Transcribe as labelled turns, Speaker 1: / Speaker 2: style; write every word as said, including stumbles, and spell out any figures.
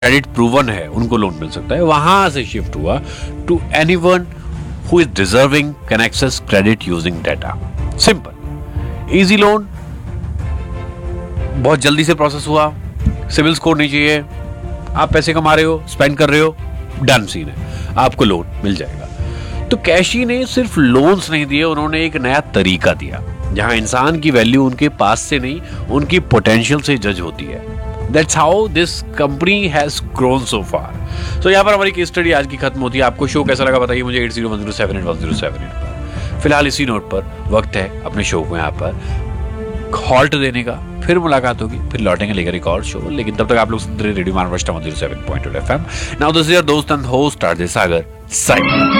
Speaker 1: Credit proven है उनको loan मिल सकता है, वहां से शिफ्ट हुआ to anyone who is deserving can access credit using data. Simple easy loan, बहुत जल्दी से प्रोसेस हुआ, सिविल स्कोर नहीं चाहिए, आप पैसे कमा रहे हो, स्पेंड कर रहे हो, डन सीन है, आपको लोन मिल जाएगा। तो कैशी ने सिर्फ लोन्स नहीं दिए, उन्होंने एक नया तरीका दिया जहां इंसान की वैल्यू उनके पास से नहीं उनकी पोटेंशियल से जज होती है। That's how this company has grown so far. So यहाँ पर हमारी केस स्टडी आज की खत्म होती है। आपको शो कैसा लगा बताइए मुझे eight zero one zero seven eight one zero seven eight पर। फिलहाल इसी नोट पर वक्त है अपने शो को यहाँ पर हॉल्ट देने का, फिर मुलाकात होगी, फिर लौटेंगे लेकर एक और शो। लेकिन तब तक आप लोग सुन रहे radio मानवष्टा one zero seven point two F M. Now this is your दोस्त and host RJ Sagar signing.